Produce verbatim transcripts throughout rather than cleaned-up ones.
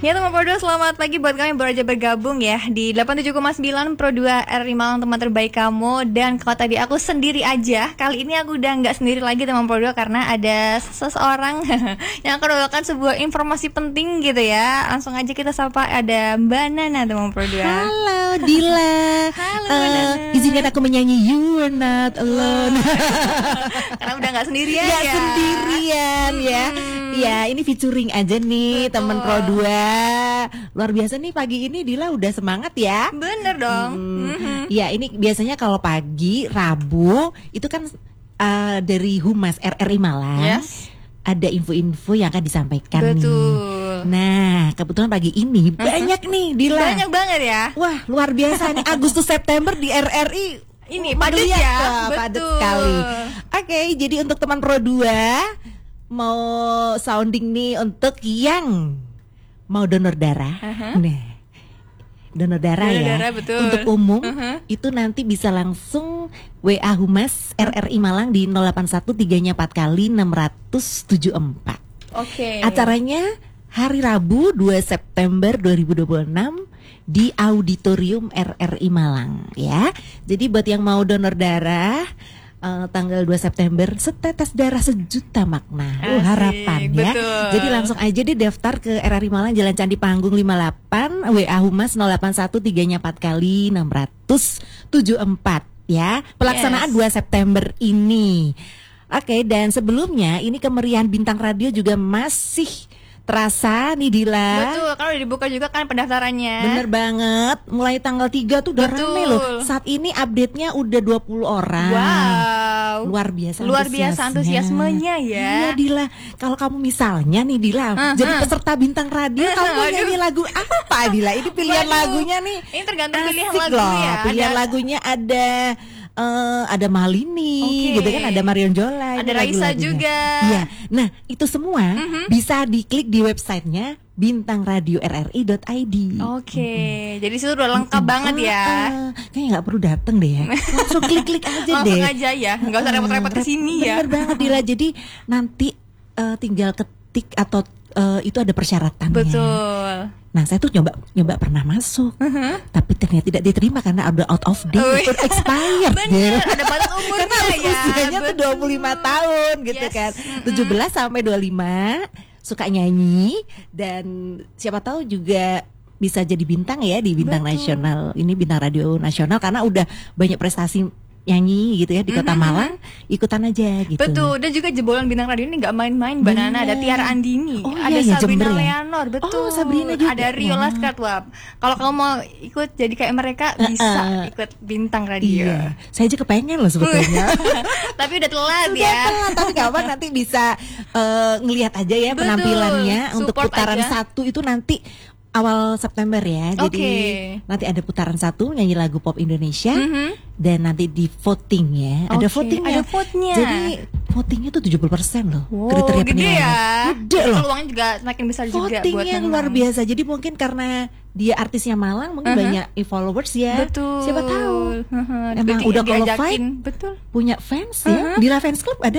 Ya teman Pro dua, selamat pagi buat kami yang baru aja bergabung ya di delapan puluh tujuh koma sembilan Pro dua R I Malang, teman terbaik kamu. Dan kalau tadi aku sendiri aja, kali ini aku udah nggak sendiri lagi teman Pro dua, karena ada seseorang yang akan membawakan sebuah informasi penting gitu ya. Langsung aja kita sapa, ada Mbak Nana teman Pro dua. Halo Dila. Halo uh, Nana. Izinkan aku menyanyi You Are Not Alone. Karena udah nggak sendirian Gak ya. sendirian ya. Ya ini featuring aja nih teman Pro dua. Luar biasa nih pagi ini Dila udah semangat ya. Bener dong. hmm. Mm-hmm. Ya ini biasanya kalau pagi Rabu itu kan uh, dari Humas R R I Malang, Yes. ada info-info yang akan disampaikan. Betul. Nih. Nah kebetulan pagi ini uh-huh. banyak nih Dila. Banyak banget ya. Wah luar biasa nih Agustus September di R R I. Ini padat ya. Padat Betul. sekali. Oke, jadi untuk teman Pro dua mau sounding nih untuk yang mau donor darah. Uh-huh. Nah, donor darah Donor ya. darah, betul. Untuk umum Uh-huh. itu nanti bisa langsung W A Humas R R I Malang di nol delapan satu tiga nya empat kali enam ratus tujuh empat. Oke. Acaranya hari Rabu dua September dua ribu dua puluh enam di Auditorium R R I Malang ya. Jadi buat yang mau donor darah uh, tanggal dua September, setetes darah sejuta makna. Oh, Asik, harapan ya. betul. Jadi langsung aja deh daftar ke R R I Malang Jalan Candi Panggung lima puluh delapan, W A Humas nol delapan satu tiga nya empat kali enam ratus tujuh empat ya. Pelaksanaan Yes. dua September ini. Oke, dan sebelumnya ini kemeriahan bintang radio juga masih terasa nih Dila. Betul, kalau udah dibuka juga kan pendaftarannya. Bener banget, mulai tanggal tiga tuh udah Betul. rame loh. Saat ini update-nya udah dua puluh orang. Wow. Luar biasa Luar biasa antusiasmenya ya. Iya Dila, kalau kamu misalnya nih Dila Uh-huh. jadi peserta bintang radio, kamu mau Aduh. nyanyi lagu apa Dila? Ini pilihan Waduh. lagunya nih. Ini tergantung pilihan Asik lagu loh. ya. Pilihan Ada- lagunya ada eh, ada Malini, Oke. gitu kan, ada Marion Jola, Ada ini Raisa lagu-lagunya. juga. Iya, nah itu semua Mhm. bisa diklik di websitenya bintang radio r r i dot i d. Oke, jadi situ udah lengkap banget ya. Ah, ah. Kayaknya nggak perlu dateng deh ya. Langsung klik-klik aja Langsung deh. aja ya, nggak usah repot-repot ke sini ya. Bener banget Dila. Jadi nanti eh, tinggal ketik atau eh, itu ada persyaratannya. Betul. Nah saya tuh nyoba nyoba pernah masuk, Uh-huh. tapi ternyata tidak diterima karena udah out of date, Wih. udah expired. Bener, Del. ada batas umurnya Karena ya. usianya tuh Betul. dua puluh lima tahun gitu Yes. kan. Mm-mm. tujuh belas sampai dua puluh lima, suka nyanyi, dan siapa tahu juga bisa jadi bintang ya di bintang Betul. nasional. Ini bintang radio nasional karena udah banyak prestasi nyanyi gitu ya di Kota Mhm. Malang, ikutan aja gitu. Betul, dan juga jebolan bintang radio ini nggak main-main, Mbak Nana. Ada Bener. Tiara Andini, Oh, ada iya, ya, Sabrina Jember ya? Leonor, betul. Oh, Sabrina juga. Ada Rio Wah. Laskatwap. Kalau kamu mau ikut jadi kayak mereka, bisa Uh-uh. ikut bintang radio. Iya, saya aja kepengen loh sebetulnya. Tapi udah telat Sudah ya. telat, tapi gak apa, nanti bisa eh, ngelihat aja ya Betul, penampilannya. Untuk support putaran aja. satu itu nanti awal September ya. Jadi Oke. nanti ada putaran satu nyanyi lagu pop Indonesia, Mhm. dan nanti di voting ya. Ada Oke, votingnya. ada vote-nya. Jadi votingnya tuh tujuh puluh persen loh. Wow, kriteria gede penilaian. ya. Gede loh. Peluangnya juga semakin besar juga buat Votingnya menang. luar biasa. Jadi mungkin karena dia artisnya Malang, mungkin Uh-huh. banyak followers ya. Betul. Siapa tahu. Uh-huh. Emang Di- udah diajakin. qualified, Betul. punya fans ya. Dila Fans Club ada.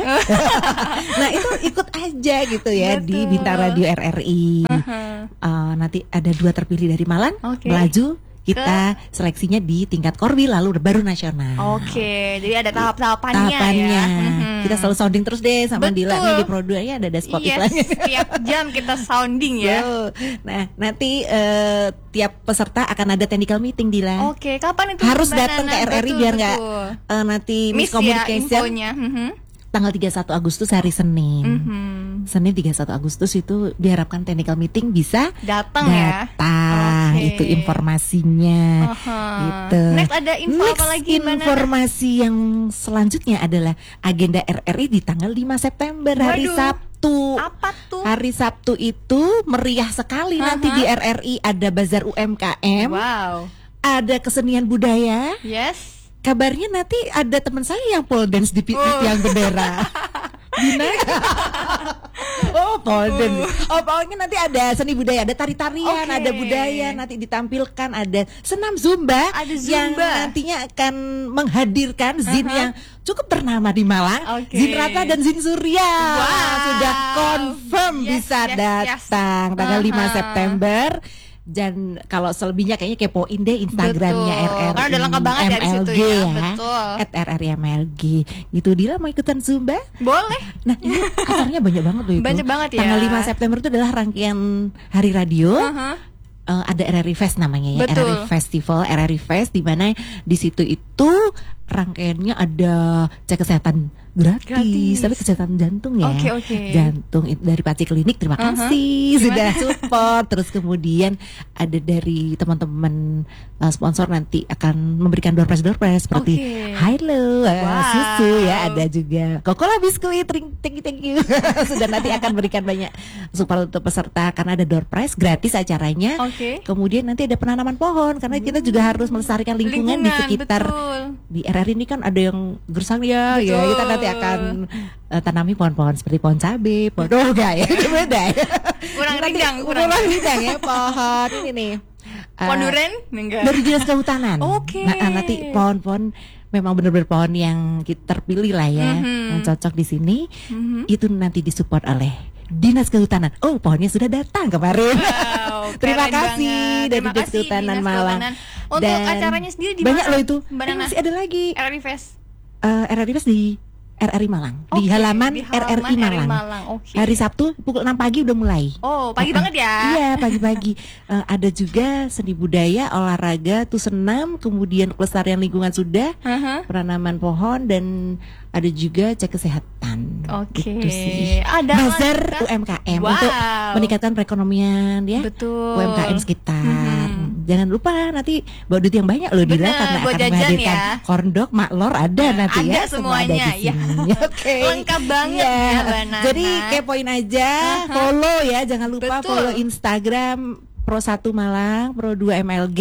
Nah itu ikut aja gitu ya di Betul. Bintang Radio R R I. Uh-huh. Uh, nanti ada dua terpilih dari Malang, Oke. melaju. Kita seleksinya di tingkat Korwil lalu baru nasional. Oke, jadi ada tahap-tahapannya Tahapannya ya. Mhm. kita selalu sounding terus deh sama Betul. Dila nih di Pro dua ya, ada ada spot Yes, iklannya. setiap jam kita sounding ya. Tuh. Nah nanti eh, tiap peserta akan ada technical meeting Dila. Oke, kapan itu? Harus Mbak datang ke Nana? R R I Betul, biar nggak betul. eh, nanti Miss ya miscommunication. infonya. Mhm. Tanggal tiga puluh satu Agustus hari Senin. Mhm. Senin tiga puluh satu Agustus itu diharapkan technical meeting bisa Datang ya. datang. Oke. Itu informasinya. Aha. Gitu. Next ada info Next apa lagi, Mbak Nana? informasi yang selanjutnya adalah agenda R R I di tanggal lima September hari Waduh. Sabtu. Apa tuh? Hari Sabtu itu meriah sekali nanti Aha. di R R I, ada bazar U M K M, Wow. ada kesenian budaya. Yes. Kabarnya nanti ada teman saya yang pole dance di pi- Oh. tiang bendera. Dina. Oh, Polden. Oh, pokoknya nanti ada seni budaya, ada tari-tarian, Okay. ada budaya, nanti ditampilkan, ada senam zumba, Ada yang zumba. nantinya akan menghadirkan Zin Uh-huh. yang cukup ternama di Malang, Okay. Zin Rata dan Zin Surya. Wow. Sudah confirm Yes, bisa yes, datang yes. tanggal lima Uh-huh. September. Dan kalau selebihnya kayaknya kepoin deh Instagramnya Betul. R R I Karena udah lengkap banget ya di situ M L G ya. ya, Betul. at R R I M L G. Gitu, Dila mau ikutan Zumba? Boleh. Nah, ini acaranya banyak banget loh itu. Banyak banget ya. Tanggal lima September itu adalah rangkaian Hari Radio. Uh-huh. Uh, ada R R I Fest namanya ya, Betul. R R I Festival, R R I Fest, di mana di situ itu rangkaiannya ada cek kesehatan gratis, Gratis. tapi kesehatan jantung ya. Oke, oke. Jantung itu dari Paci Klinik, terima Uh-huh. kasih Terima sudah support. Terus kemudian ada dari teman-teman uh, sponsor nanti akan memberikan door prize door prize seperti Oke. Hilo, uh, Wow. susu ya, ada juga Coca-Cola biskuit, thank you thank you. Sudah nanti akan berikan banyak support untuk peserta karena ada door prize gratis acaranya. Oke. Kemudian nanti ada penanaman pohon karena kita juga harus melestarikan lingkungan, di sekitar betul. di R R I ini kan ada yang gersang ya, ya Betul. kita nanti akan uh, tanami pohon-pohon seperti pohon cabe, pohon oh enggak ya, itu beda ya. Kurang Nanti rindang, kurang. kurang rindang ya pohon ini nih. Uh, Pohon duren? Enggak. dari dinas kehutanan. Oke. Nah, nanti pohon-pohon memang benar-benar pohon yang kita terpilih lah ya, Mhm. yang cocok di sini. Mhm. Itu nanti disupport oleh Dinas Kehutanan. Oh, pohonnya sudah datang kemarin. Wow, Terima keren kasih banget. dari Terima Dinas kasih, Kehutanan Dinas Malang. Kehutanan. Untuk Dan acaranya sendiri di banyak mana, loh itu. Mbak Eh, Nana? masih ada lagi. R R I Fest. Eh, R R I Fest di R R I Malang, di Oke, halaman, di R R I halaman Malang. Malang, oke. Hari Sabtu pukul enam pagi udah mulai. Oh, pagi Uh-uh. banget ya. Iya, pagi-pagi. Eh, ada juga seni budaya, olahraga, tuh senam, kemudian pelestarian lingkungan sudah, Uh-huh. penanaman pohon, dan ada juga cek kesehatan. Oke. Gitu sih. Ada Bazar lagi, Kak? U M K M Wow. untuk meningkatkan perekonomian ya. Betul. U M K M sekitar. Mhm. Jangan lupa nanti bawa duit yang banyak loh, Dila, Bener, karena buat akan jajan menghadirkan ya. korndok, maklor ada nanti ada ya. Semua ada semuanya, di sini. Oke. Lengkap banget Iya. ya, Mbak Nana. Jadi kepoin aja, Uh-huh. follow ya, jangan lupa Betul. follow Instagram Pro satu Malang, Pro dua M L G,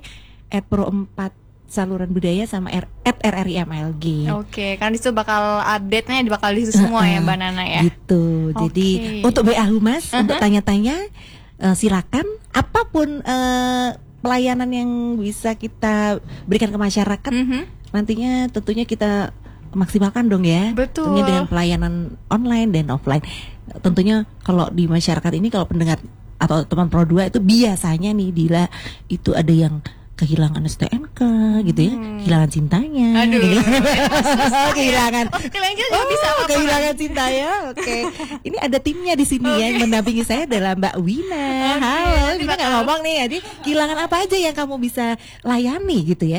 at Pro empat Saluran Budaya, sama R, at R R I M L G. Oke, kan di situ bakal update-nya bakal di situ semua ya, Mbak Nana ya. Gitu. Jadi Oke. untuk B A Humas, Uh-huh. untuk tanya-tanya, eh, silakan apapun eh, pelayanan yang bisa kita berikan ke masyarakat, Mhm. nantinya tentunya kita maksimalkan dong ya. Betul. Tentunya dengan pelayanan online dan offline. Tentunya kalau di masyarakat ini, kalau pendengar atau teman Pro dua itu biasanya nih, Dila, itu ada yang kehilangan S T N K gitu ya, Hmm. kehilangan cintanya, Aduh. kehilangan, kehilangan Oh, kehilangan juga bisa Oh, apa-apa. kehilangan cinta ya. Oke. Ini ada timnya di sini ya, yang mendampingi saya adalah Mbak Wina. Oke, Halo, nanti kita nggak bakal- ngomong nih. Jadi kehilangan apa aja yang kamu bisa layani gitu ya?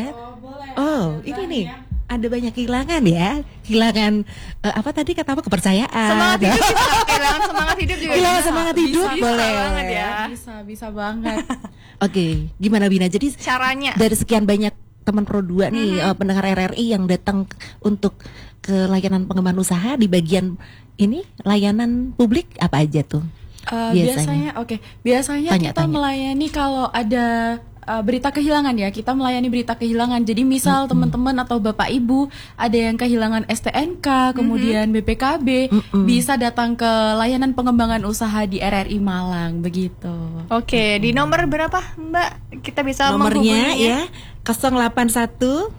Oh, ini nih. Ada banyak kehilangan ya. Kehilangan eh, apa tadi kata apa, kepercayaan. Semangat hidup bisa, kehilangan semangat hidup juga. Kehilangan bisa. semangat hidup, Bisa boleh. banget ya. Bisa, bisa banget. Oke, gimana Wina? Jadi Caranya. dari sekian banyak teman Pro dua nih, Mhm. eh, pendengar R R I yang datang k- untuk ke layanan pengembangan usaha di bagian ini, layanan publik apa aja tuh? Uh, Biasanya. biasanya, oke. Biasanya Tanya, kita tanya. melayani kalau ada uh, berita kehilangan ya. Kita melayani berita kehilangan. Jadi misal teman-teman atau bapak ibu ada yang kehilangan S T N K, kemudian B P K B, Mm-mm. bisa datang ke layanan pengembangan usaha di R R I Malang begitu. Oke, di nomor berapa, Mbak? Kita bisa Nomornya menghubunginya? ya nol delapan satu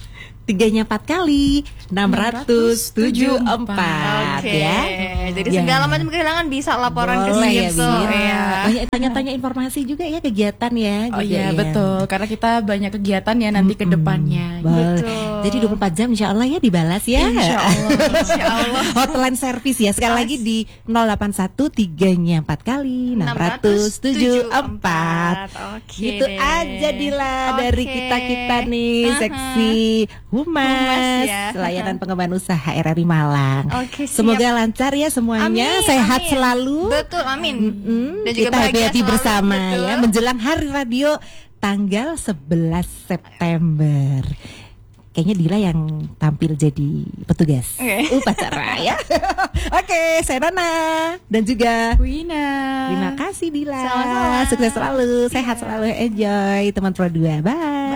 tiganya empat kali enam ratus tujuh empat Oke, ya. jadi Ya. segala macam kehilangan bisa laporan ke Boleh ya, Simso Wina. ya. Banyak tanya-tanya informasi juga ya, kegiatan ya. Oh juga iya ya. betul, karena kita banyak kegiatan ya nanti ke depannya. Boleh. Betul. Jadi dua puluh empat jam insya Allah ya dibalas ya. Insya Allah. Insya Allah. Hotline service ya. Sekali lagi di nol delapan satu tiganya empat kali enam ratus tujuh empat. Oke. Gitu deh. aja Dila dari Oke. kita-kita nih, Aha. seksi humas, Humas ya. layanan pengembangan usaha R R I Malang. Oke, siap. Semoga lancar ya semuanya, Amin, sehat amin. selalu. Betul, amin. Mm-mm, Dan juga kita bahagia happy-happy selalu, bersama betul. ya, menjelang Hari Radio tanggal sebelas September. Kayaknya Dila yang tampil jadi petugas Oke. upacara ya. Oke, saya Nana dan juga Wina. terima kasih Dila. Sama-sama. Sukses selalu, sehat selalu, enjoy teman Pro dua. Bye.